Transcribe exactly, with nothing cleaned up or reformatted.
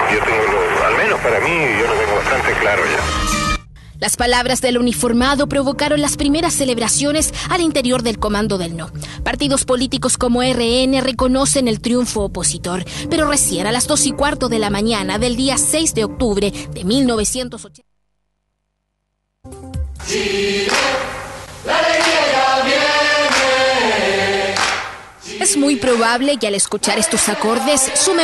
yo tengo, lo, al menos para mí, yo lo tengo bastante claro ya. Las palabras del uniformado provocaron las primeras celebraciones al interior del Comando del No. Partidos políticos como R N reconocen el triunfo opositor, pero recién a las dos y cuarto de la mañana del día seis de octubre de mil novecientos ochenta. Chile, la alegría ya viene. Es muy probable que al escuchar estos acordes, su